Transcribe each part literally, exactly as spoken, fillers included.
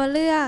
ตัวเลือก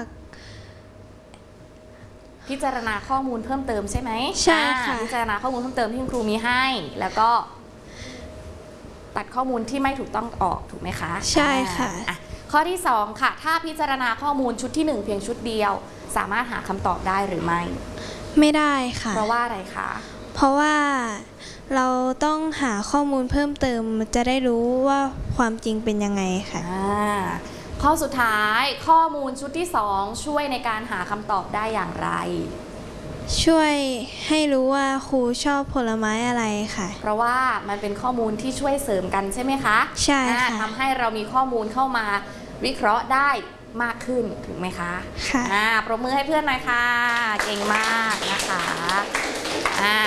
พิจารณาข้อมูลเพิ่มเติมใช่ไหมใช่ค่ะพิจารณาข้อมูลเพิ่มเติมที่คุณครูมีให้แล้วก็ตัดข้อมูลที่ไม่ถูกต้องออกถูกไหมคะใช่ค่ะะข้อที่สองค่ะถ้าพิจารณาข้อมูลชุดที่หนึ่งเพียงชุดเดียวสามารถหาคำตอบได้หรือไม่ไม่ได้ค่ะเพราะว่าอะไรคะเพราะว่าเราต้องหาข้อมูลเพิ่มเติมจะได้รู้ว่าความจริงเป็นยังไงค่ะข้อสุดท้ายข้อมูลชุดที่สองช่วยในการหาคำตอบได้อย่างไรช่วยให้รู้ว่าครูชอบผลไม้อะไรค่ะเพราะว่ามันเป็นข้อมูลที่ช่วยเสริมกันใช่ไหมคะใช่ค่ะทำให้เรามีข้อมูลเข้ามาวิเคราะห์ได้มากขึ้นถูกไหมคะค่ะอ่าปรบมือให้เพื่อนหน่อยค่ะเก่งมากนะคะอ่า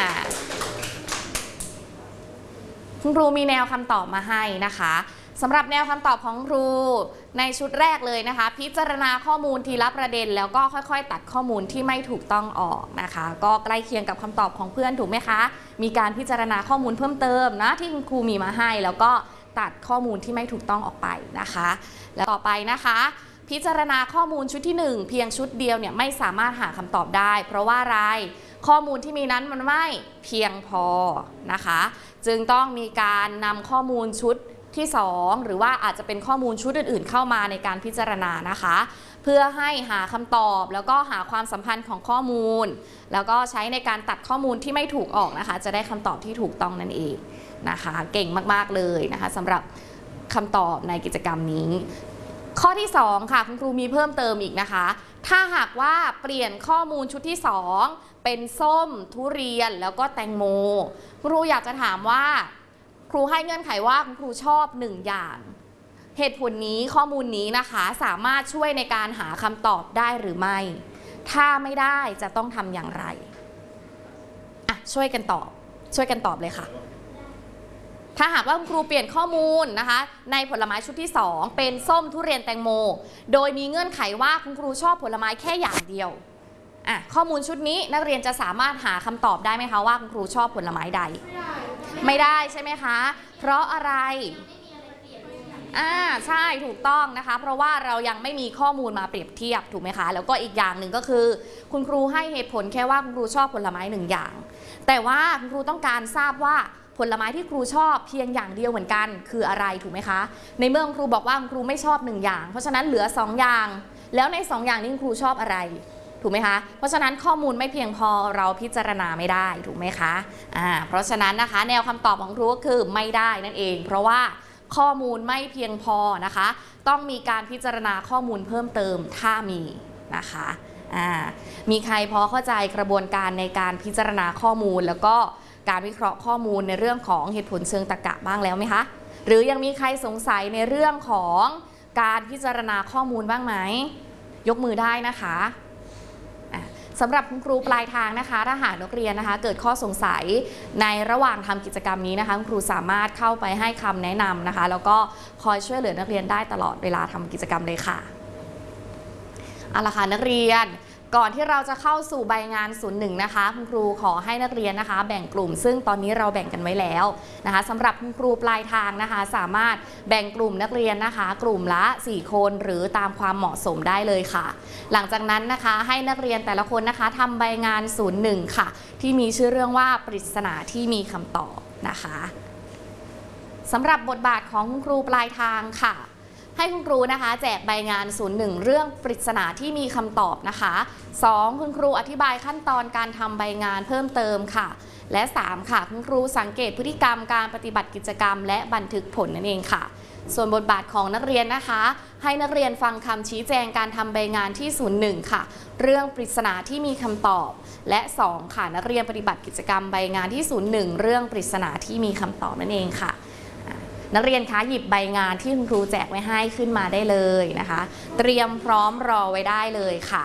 คุณครูมีแนวคำตอบมาให้นะคะสำหรับแนวคำตอบของครูในชุดแรกเลยนะคะพิจารณาข้อมูลทีละประเด็นแล้วก็ค่อยๆตัดข้อมูลที่ไม่ถูกต้องออกนะคะก็ใกล้เคียงกับคำตอบของเพื่อนถูกไหมคะมีการพิจารณาข้อมูลเพิ่มเติมนะที่คุณครูมีมาให้แล้วก็ตัดข้อมูลที่ไม่ถูกต้องออกไปนะคะแล้วต่อไปนะคะพิจารณาข้อมูลชุดที่หนึ่งเพียงชุดเดียวเนี่ยไม่สามารถหาคำตอบได้เพราะว่าอะไรข้อมูลที่มีนั้นมันไม่เพียงพอนะคะจึงต้องมีการนำข้อมูลชุดที่สองหรือว่าอาจจะเป็นข้อมูลชุดอื่นๆเข้ามาในการพิจารณานะคะเพื่อให้หาคำตอบแล้วก็หาความสัมพันธ์ของข้อมูลแล้วก็ใช้ในการตัดข้อมูลที่ไม่ถูกออกนะคะจะได้คำตอบที่ถูกต้องนั่นเองนะคะเก่งมากๆเลยนะคะสำหรับคำตอบในกิจกรรมนี้ข้อที่สองค่ะคุณครูมีเพิ่มเติมอีกนะคะถ้าหากว่าเปลี่ยนข้อมูลชุดที่สองเป็นส้มทุเรียนแล้วก็แตงโมครูอยากจะถามว่าครูให้เงื่อนไขว่าคุณครูชอบหนึ่งอย่างเหตุผลนี้ข้อมูลนี้นะคะสามารถช่วยในการหาคำตอบได้หรือไม่ถ้าไม่ได้จะต้องทำอย่างไรอ่ะช่วยกันตอบช่วยกันตอบเลยค่ะถ้าหากว่าคุณครูเปลี่ยนข้อมูลนะคะในผลไม้ชุดที่สองเป็นส้มทุเรียนแตงโมโดยมีเงื่อนไขว่าคุณครูชอบผลไม้แค่อย่างเดียวอ่ะข้อมูลชุดนี้นักเรียนจะสามารถหาคำตอบได้ไหมคะว่าคุณครูชอบผลไม้ใดไม่ได้ใช่ไหมคะเพราะอะไรอ่าใช่ถูกต้องนะคะเพราะว่าเรายังไม่มีข้อมูลมาเปรียบเทียบถูกไหมคะแล้วก็อีกอย่างหนึ่งก็คือคุณครูให้เหตุผลแค่ว่าคุณครูชอบผลไม้หนึ่งอย่างแต่ว่าคุณครูต้องการทราบว่าผลไม้ที่ครูชอบเพียงอย่างเดียวเหมือนกันคืออะไรถูกไหมคะในเมื่อคุณครูบอกว่าคุณครูไม่ชอบหนึ่งอย่างเพราะฉะนั้นเหลือสองอย่างแล้วในสองอย่างนี้คุณครูชอบอะไรถูกไหมคะเพราะฉะนั้นข้อมูลไม่เพียงพอเราพิจารณาไม่ได้ถูกไหมคะอ่าเพราะฉะนั้นนะคะแนวคำตอบของครูก็คือไม่ได้นั่นเองเพราะว่าข้อมูลไม่เพียงพอนะคะต้องมีการพิจารณาข้อมูลเพิ่มเติมถ้ามีนะคะอ่ามีใครพอเข้าใจกระบวนการในการพิจารณาข้อมูลแล้วก็การวิเคราะห์ข้อมูลในเรื่องของเหตุผลเชิงตรรกะบ้างแล้วไหมคะหรือยังมีใครสงสัยในเรื่องของการพิจารณาข้อมูลบ้างไหมยกมือได้นะคะสำหรับคุณครูปลายทางนะคะถ้าหากนักเรียนนะคะเกิดข้อสงสัยในระหว่างทำกิจกรรมนี้นะคะคุณครูสามารถเข้าไปให้คำแนะนำนะคะแล้วก็คอยช่วยเหลือนักเรียนได้ตลอดเวลาทำกิจกรรมเลยค่ะเอาละค่ะนักเรียนก่อนที่เราจะเข้าสู่ใบงานศูนย์หนึ่งนะคะคุณครูขอให้นักเรียนนะคะแบ่งกลุ่มซึ่งตอนนี้เราแบ่งกันไว้แล้วนะคะสำหรับคุณครูปลายทางนะคะสามารถแบ่งกลุ่มนักเรียนนะคะกลุ่มละสี่คนหรือตามความเหมาะสมได้เลยค่ะหลังจากนั้นนะคะให้นักเรียนแต่ละคนนะคะทำใบงานศูนย์หนึ่งค่ะที่มีชื่อเรื่องว่าปริศนาที่มีคำตอบนะคะสำหรับบทบาทของคุณครูปลายทางค่ะให้คุณครูนะคะแจกใบงานศูนย์หนึ่งเรื่องปริศนาที่มีคำตอบนะคะสองคุณครูอธิบายขั้นตอนการทำใบงานเพิ่มเติมค่ะและสามค่ะคุณครูสังเกตพฤติกรรมการปฏิบัติกิจกรรมและบันทึกผลนั่นเองค่ะส่วนบทบาทของนักเรียนนะคะให้นักเรียนฟังคำชี้แจงการทำใบงานที่ศูนย์หนึ่งค่ะเรื่องปริศนาที่มีคำตอบและสองค่ะนักเรียนปฏิบัติกิจกรรมใบงานที่ศูนย์หนึ่งเรื่องปริศนาที่มีคำตอบนั่นเองค่ะนักเรียนคะหยิบใบงานที่คุณครูแจกไว้ให้ขึ้นมาได้เลยนะคะเตรียมพร้อมรอไว้ได้เลยค่ะ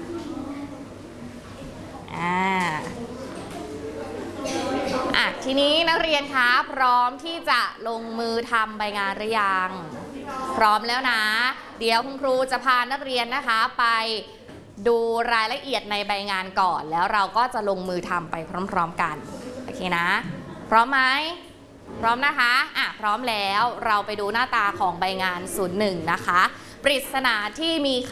อ่าอ่ะทีนี้นักเรียนคะพร้อมที่จะลงมือทำใบงานหรือยังพร้อมแล้วนะเดี๋ยวคุณครูจะพานักเรียนนะคะไปดูรายละเอียดในใบงานก่อนแล้วเราก็จะลงมือทำไปพร้อมๆกันโอเคนะพร้อมไหมพร้อมนะคะอ่ะพร้อมแล้วเราไปดูหน้าตาของใบงานศูนย์หนึ่งนะคะปริศนาที่มี